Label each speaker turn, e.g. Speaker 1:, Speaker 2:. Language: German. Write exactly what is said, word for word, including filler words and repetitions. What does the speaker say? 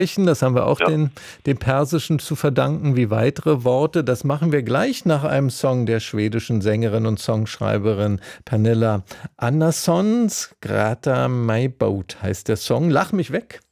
Speaker 1: Das haben wir auch
Speaker 2: Ja.
Speaker 1: den, dem Persischen zu verdanken, wie weitere Worte. Das machen wir gleich nach einem Song der schwedischen Sängerin und Songschreiberin Pernilla Andersson. Grata My Boat heißt der Song. Lach mich weg.